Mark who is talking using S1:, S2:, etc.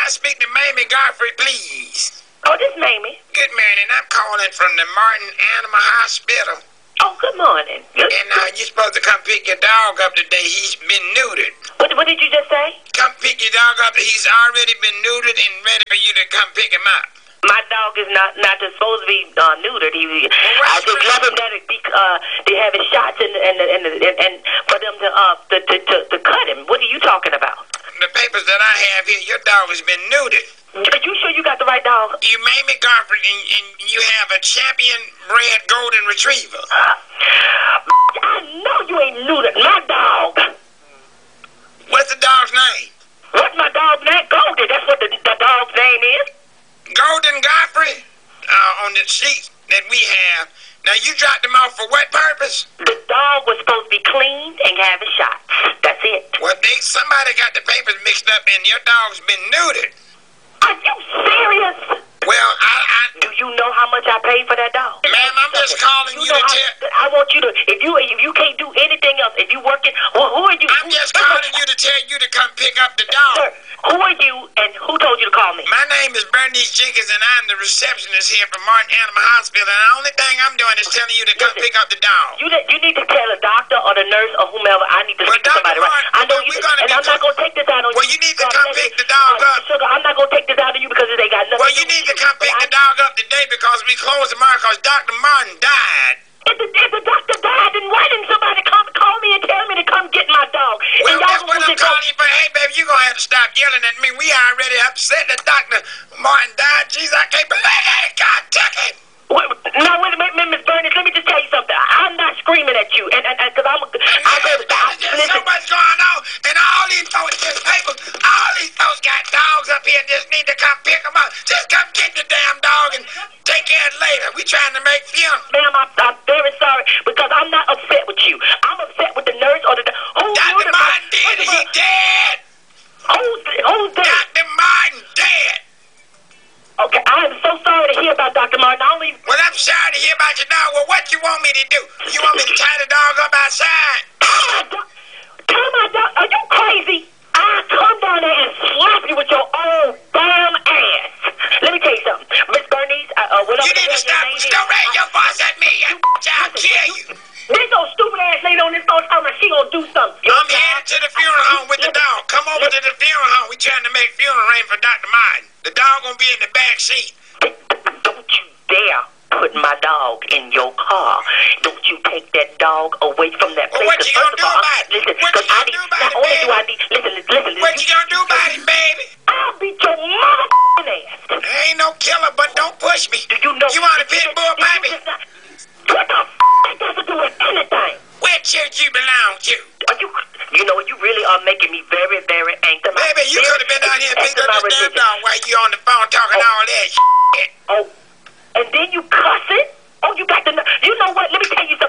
S1: I speak to Mamie Godfrey, please?
S2: Oh, this Mamie.
S1: Good morning. I'm calling from the Martin Animal Hospital.
S2: Oh, good morning.
S1: And you're supposed to come pick your dog up today. He's been neutered.
S2: What did you just say?
S1: Come pick your dog up. He's already been neutered and ready for you to come pick him up.
S2: My dog is not supposed to be neutered. I just love him that they have his shots and for them to cut him. What are you talking about?
S1: The papers that I have here, your dog has been neutered.
S2: Are you sure you got the right dog?
S1: You Mamie Godfrey, and you have a champion bred golden retriever.
S2: I know you ain't neutered my dog.
S1: What's the dog's name?
S2: What's my dog's name? Golden. That's what the dog's name is.
S1: Golden Godfrey, on the sheet that we have. Now, you dropped him off for what purpose?
S2: The dog was supposed to be cleaned and have his shots. That's it.
S1: Well, somebody got the papers mixed up and your dog's been neutered.
S2: Are you serious?
S1: Well,
S2: Do you know how much I paid for that dog?
S1: Ma'am, I'm just calling you to tell...
S2: I want you to... If you can't do anything else, if you working... Well, who are you?
S1: I'm just calling you to tell you to come pick up the dog.
S2: Sir, who are you and who told you to call me?
S1: My name is Bernice Jenkins and I'm the receptionist here from Martin Animal Hospital. And the only thing I'm doing is telling you to come pick up the dog.
S2: You need to tell a doctor or the nurse or whomever I need to speak to somebody, right? I know you... And I'm not going to take this out on you.
S1: Well, you need to come pick the dog up.
S2: Sugar, I'm not going to take this out on you because it ain't got nothing.
S1: Well, you need to come pick the dog up today because we closed tomorrow because Dr. Martin died.
S2: If the doctor died, then why didn't somebody call me and tell me to come get my dog?
S1: Well, that's what I'm calling you for. Hey, baby, you're going to have to stop yelling at me. We already upset that Dr. Martin died. Jeez, I can't believe it. God took it.
S2: Now, wait a minute, Miss Bernice, let me just tell you something. I'm not screaming at you, and because
S1: there's so much going on, and all these folks got dogs up here and just need to come pick them up. Just come get the damn dog and take care of it later. We trying to make funeral.
S2: Ma'am, I'm very sorry because I'm not upset with you. I'm upset with the nurse or the...
S1: Dr. Martin dead. He dead.
S2: Who's dead?
S1: Dr. Martin dead.
S2: Okay, I am so sorry to hear about Dr. Martin.
S1: Well, I'm sorry to hear about your dog. Well, what you want me to do? You want me to tie the dog up outside?
S2: Tie my dog? Are you crazy? I'll come down there and slap you with your own damn ass. Let me tell you something. Miss Bernice,
S1: you need to stop. Don't raise your voice at me. I'll kill you.
S2: This old stupid ass lady on this phone talking about she gonna do something.
S1: I'm headed to the funeral home with the dog. Come over to the funeral home. We trying to make funeral arrangements for Dr. Martin. The dog gonna be in the back seat.
S2: Don't you dare put my dog in your car. Don't you take that dog away from that place.
S1: Well, what you gonna do about it?
S2: Listen,
S1: what you gonna do about it, baby?
S2: Listen.
S1: What you gonna do about it, baby?
S2: I'll beat your mother ass.
S1: I ain't no killer, but don't push me.
S2: Do you know?
S1: You want a pit bull, baby?
S2: What the that got to do with anything?
S1: What church you belong to?
S2: You know, you really are making me very, very angry.
S1: Baby, you could have been out here and picked up this damn dog while you on the phone talking all that shit.
S2: Oh, and then you cuss it? Oh, you got the... You know what? Let me tell you something.